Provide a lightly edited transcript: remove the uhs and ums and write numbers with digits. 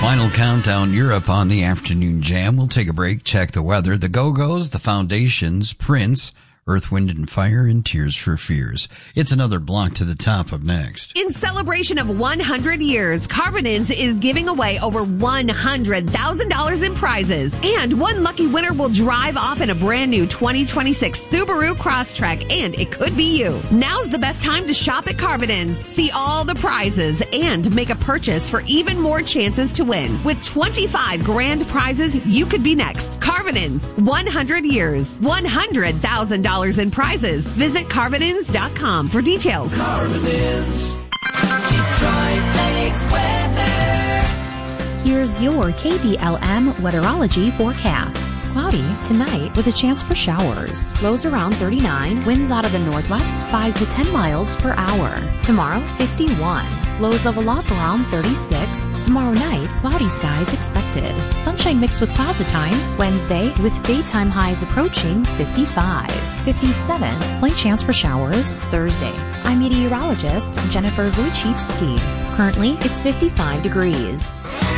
Final countdown, you're up on the afternoon jam. We'll take a break, check the weather. The Go-Go's, the Foundations, Prince, Earth, Wind and Fire, and Tears for Fears. It's another block to the top up next. In celebration of 100 years, Carbonins is giving away over $100,000 in prizes. And one lucky winner will drive off in a brand new 2026 Subaru Crosstrek, and it could be you. Now's the best time to shop at Carbonins. See all the prizes and make a purchase for even more chances to win. With 25 grand prizes, you could be next. Carbonins, 100 years, $100,000 in prizes. Visit Carbonins.com for details. Carbonins. Detroit Lakes weather. Here's your KDLM Weatherology forecast. Cloudy tonight with a chance for showers. Lows around 39, winds out of the northwest 5 to 10 miles per hour. Tomorrow, 51. Lows level off around 36. Tomorrow night, cloudy skies expected. Sunshine mixed with clouds at times. Wednesday, with daytime highs approaching 55. 57, slight chance for showers. Thursday. I'm meteorologist Jennifer Wojcicki. Currently, it's 55 degrees.